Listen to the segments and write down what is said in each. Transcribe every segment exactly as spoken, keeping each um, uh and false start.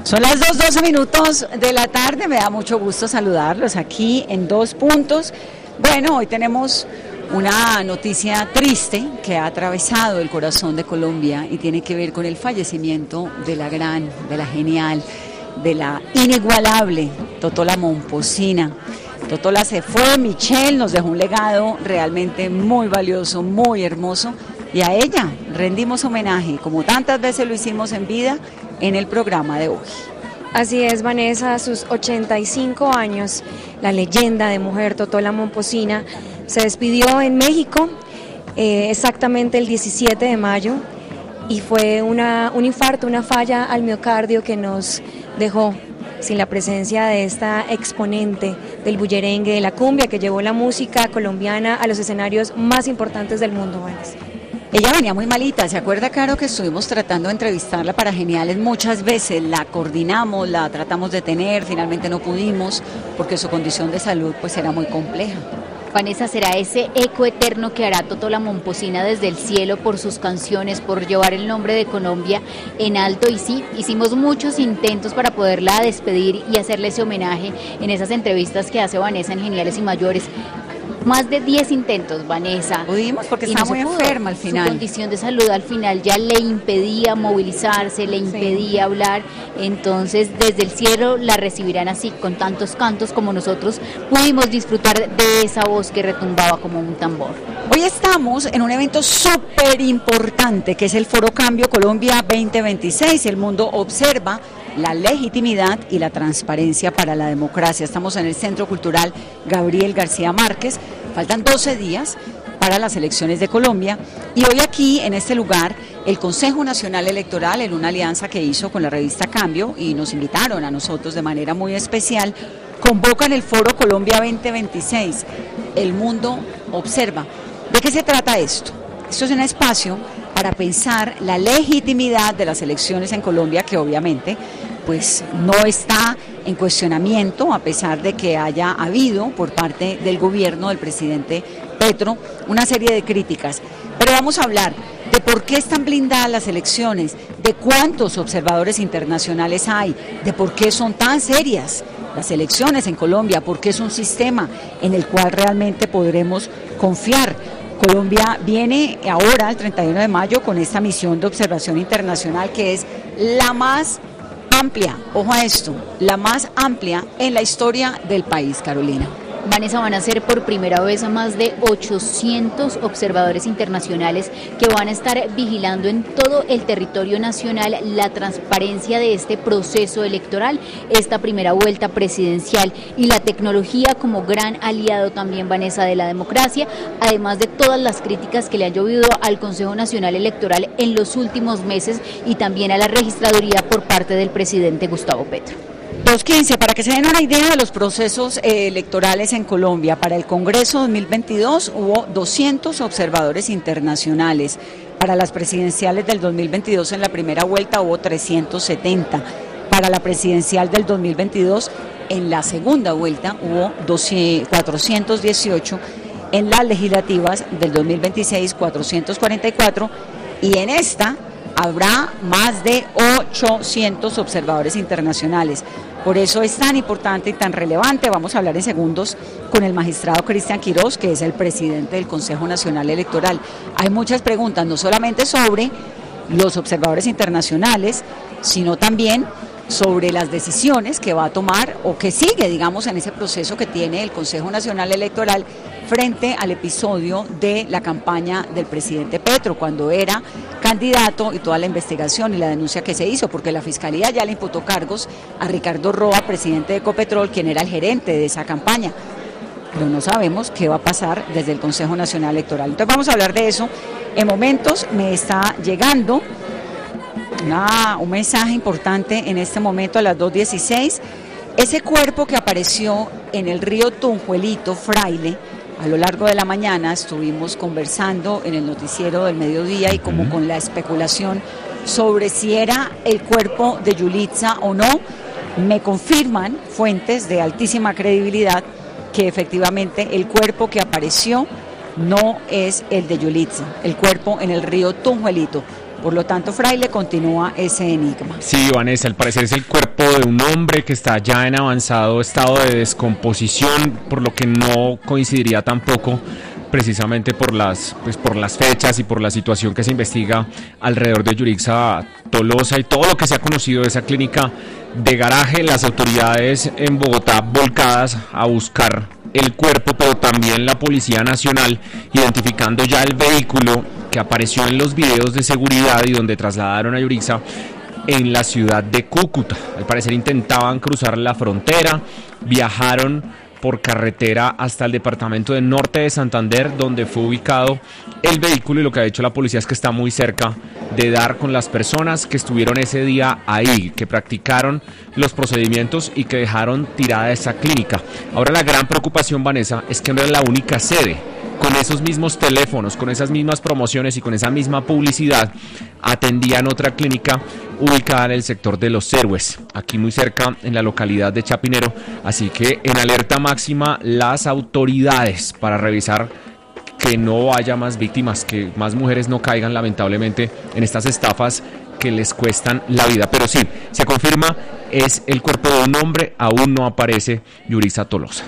Son las dos, doce minutos de la tarde, me da mucho gusto saludarlos aquí en Dos Puntos. Bueno, hoy tenemos una noticia triste que ha atravesado el corazón de Colombia y tiene que ver con el fallecimiento de la gran, de la genial, de la inigualable Totola Momposina. Totola se fue, Michelle nos dejó un legado realmente muy valioso, muy hermoso, y a ella rendimos homenaje, como tantas veces lo hicimos en vida, en el programa de hoy. Así es, Vanessa, a sus ochenta y cinco años, la leyenda de mujer Totola Momposina se despidió en México eh, exactamente el diecisiete de mayo y fue una, un infarto, una falla al miocardio que nos dejó sin la presencia de esta exponente del bullerengue, de la cumbia, que llevó la música colombiana a los escenarios más importantes del mundo, Vanessa. Ella venía muy malita, ¿se acuerda, Caro, que estuvimos tratando de entrevistarla para Geniales muchas veces? La coordinamos, la tratamos de tener, finalmente no pudimos, porque su condición de salud pues era muy compleja. Vanessa, será ese eco eterno que hará Totola Momposina desde el cielo por sus canciones, por llevar el nombre de Colombia en alto. Y sí, hicimos muchos intentos para poderla despedir y hacerle ese homenaje en esas entrevistas que hace Vanessa en Geniales y Mayores. Más de diez intentos, Vanessa. Pudimos porque estaba no muy enferma al final. Su condición de salud al final ya le impedía movilizarse, le impedía sí. hablar. Entonces, desde el cielo la recibirán así, con tantos cantos como nosotros pudimos disfrutar de esa voz que retumbaba como un tambor. Hoy estamos en un evento súper importante que es el Foro Cambio Colombia veinte veintiséis. El mundo observa la legitimidad y la transparencia para la democracia. Estamos en el Centro Cultural Gabriel García Márquez. Faltan doce días para las elecciones de Colombia y hoy aquí en este lugar el Consejo Nacional Electoral, en una alianza que hizo con la revista Cambio y nos invitaron a nosotros de manera muy especial, convocan el Foro Colombia veinte veintiséis. El mundo observa. ¿De qué se trata esto? Esto es un espacio para pensar la legitimidad de las elecciones en Colombia, que obviamente pues no está en cuestionamiento, a pesar de que haya habido por parte del gobierno del presidente Petro una serie de críticas. Pero vamos a hablar de por qué están blindadas las elecciones, de cuántos observadores internacionales hay, de por qué son tan serias las elecciones en Colombia, porque es un sistema en el cual realmente podremos confiar. Colombia viene ahora, el treinta y uno de mayo, con esta misión de observación internacional que es la más amplia, ojo a esto, la más amplia en la historia del país, Carolina. Vanessa, van a ser por primera vez más de ochocientos observadores internacionales que van a estar vigilando en todo el territorio nacional la transparencia de este proceso electoral, esta primera vuelta presidencial y la tecnología como gran aliado también, Vanessa, de la democracia, además de todas las críticas que le han llovido al Consejo Nacional Electoral en los últimos meses y también a la registraduría por parte del presidente Gustavo Petro. dos quince, para que se den una idea de los procesos eh, electorales en Colombia, para el Congreso dos mil veintidós hubo doscientos observadores internacionales, para las presidenciales del dos mil veintidós en la primera vuelta hubo trescientos setenta, para la presidencial del dos mil veintidós en la segunda vuelta hubo cuatrocientos dieciocho, en las legislativas del dos mil veintiséis cuatrocientos cuarenta y cuatro y en esta habrá más de ochocientos observadores internacionales. Por eso es tan importante y tan relevante. Vamos a hablar en segundos con el magistrado Cristian Quiroz, que es el presidente del Consejo Nacional Electoral. Hay muchas preguntas, no solamente sobre los observadores internacionales, sino también sobre las decisiones que va a tomar o que sigue, digamos, en ese proceso que tiene el Consejo Nacional Electoral frente al episodio de la campaña del presidente Petro, cuando era candidato, y toda la investigación y la denuncia que se hizo, porque la Fiscalía ya le imputó cargos a Ricardo Roa, presidente de Ecopetrol, quien era el gerente de esa campaña. Pero no sabemos qué va a pasar desde el Consejo Nacional Electoral. Entonces vamos a hablar de eso. En momentos me está llegando Una, un mensaje importante en este momento a las dos dieciséis. Ese cuerpo que apareció en el río Tunjuelito, Fraile, a lo largo de la mañana estuvimos conversando en el noticiero del mediodía y como con la especulación sobre si era el cuerpo de Yulitza o no. Me confirman fuentes de altísima credibilidad que efectivamente el cuerpo que apareció no es el de Yulitza, el cuerpo en el río Tunjuelito. Por lo tanto, Fraile, continúa ese enigma. Sí, Vanessa, al parecer es el cuerpo de un hombre que está ya en avanzado estado de descomposición, por lo que no coincidiría tampoco precisamente por las, pues por las fechas y por la situación que se investiga alrededor de Yurixa Tolosa y todo lo que se ha conocido de esa clínica de garaje. Las autoridades en Bogotá volcadas a buscar el cuerpo, pero también la Policía Nacional identificando ya el vehículo que apareció en los videos de seguridad y donde trasladaron a Yurixa en la ciudad de Cúcuta. Al parecer intentaban cruzar la frontera, viajaron por carretera hasta el departamento del norte de Santander, donde fue ubicado el vehículo, y lo que ha dicho la policía es que está muy cerca de dar con las personas que estuvieron ese día ahí, que practicaron los procedimientos y que dejaron tirada esa clínica. Ahora la gran preocupación, Vanessa, es que no es la única sede. Con esos mismos teléfonos, con esas mismas promociones y con esa misma publicidad, atendían otra clínica ubicada en el sector de Los Héroes, aquí muy cerca en la localidad de Chapinero. Así que en alerta máxima las autoridades para revisar que no haya más víctimas, que más mujeres no caigan lamentablemente en estas estafas que les cuestan la vida. Pero sí, se confirma, es el cuerpo de un hombre, aún no aparece Yurixa Tolosa.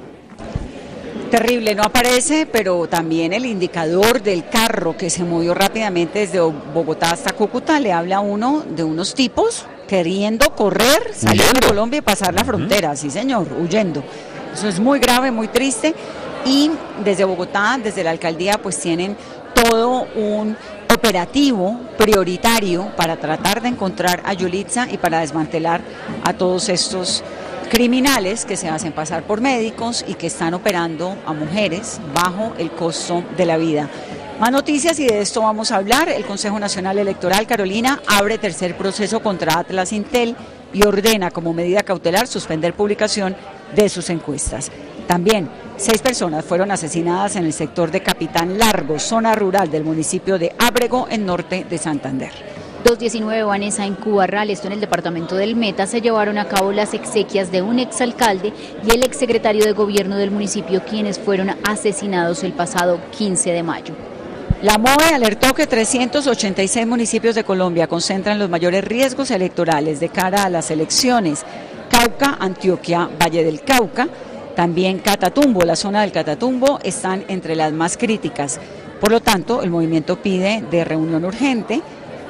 Terrible, no aparece, pero también el indicador del carro que se movió rápidamente desde Bogotá hasta Cúcuta le habla a uno de unos tipos queriendo correr, salir huyendo de Colombia y pasar la frontera, uh-huh. Sí señor, huyendo. Eso es muy grave, muy triste, y desde Bogotá, desde la alcaldía, pues tienen todo un operativo prioritario para tratar de encontrar a Yurixa y para desmantelar a todos estos criminales que se hacen pasar por médicos y que están operando a mujeres bajo el costo de la vida. Más noticias, y de esto vamos a hablar. El Consejo Nacional Electoral, Carolina, abre tercer proceso contra Atlas Intel y ordena como medida cautelar suspender publicación de sus encuestas. También seis personas fueron asesinadas en el sector de Capitán Largo, zona rural del municipio de Ábrego, en norte de Santander. dos diecinueve, Vanessa, en Cubarral, esto en el departamento del Meta, se llevaron a cabo las exequias de un exalcalde y el exsecretario de gobierno del municipio, quienes fueron asesinados el pasado quince de mayo. La MOE alertó que trescientos ochenta y seis municipios de Colombia concentran los mayores riesgos electorales de cara a las elecciones. Cauca, Antioquia, Valle del Cauca, también Catatumbo, la zona del Catatumbo, están entre las más críticas. Por lo tanto, el movimiento pide de reunión urgente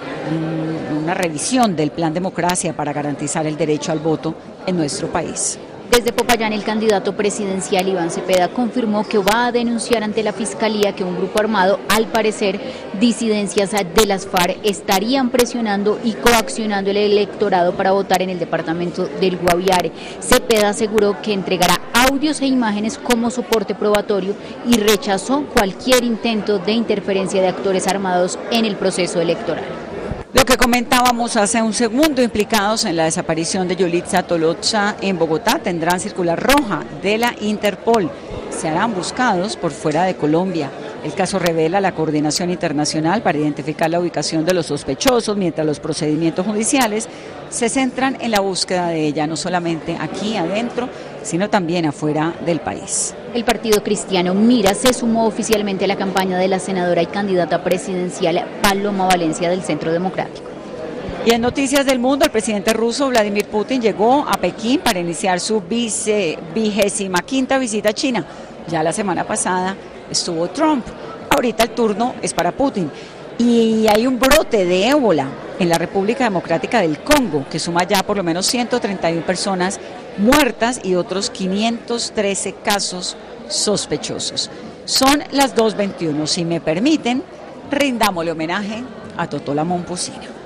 una revisión del Plan Democracia para garantizar el derecho al voto en nuestro país. Desde Popayán, el candidato presidencial Iván Cepeda confirmó que va a denunciar ante la Fiscalía que un grupo armado, al parecer disidencias de las FARC, estarían presionando y coaccionando el electorado para votar en el departamento del Guaviare. Cepeda aseguró que entregará audios e imágenes como soporte probatorio y rechazó cualquier intento de interferencia de actores armados en el proceso electoral. Lo que comentábamos hace un segundo, implicados en la desaparición de Yurixa Tolosa en Bogotá tendrán circular roja de la Interpol. Se harán buscados por fuera de Colombia. El caso revela la coordinación internacional para identificar la ubicación de los sospechosos, mientras los procedimientos judiciales se centran en la búsqueda de ella, no solamente aquí adentro, sino también afuera del país. El partido cristiano Mira se sumó oficialmente a la campaña de la senadora y candidata presidencial Paloma Valencia del Centro Democrático. Y en noticias del mundo, el presidente ruso Vladimir Putin llegó a Pekín para iniciar su vice, vigésima quinta visita a China. Ya la semana pasada estuvo Trump, ahorita el turno es para Putin. Y hay un brote de ébola en la República Democrática del Congo, que suma ya por lo menos ciento treinta y una personas muertas y otros quinientos trece casos sospechosos. Son las dos veintiuno. Si me permiten, rindámosle homenaje a Totó la Momposina.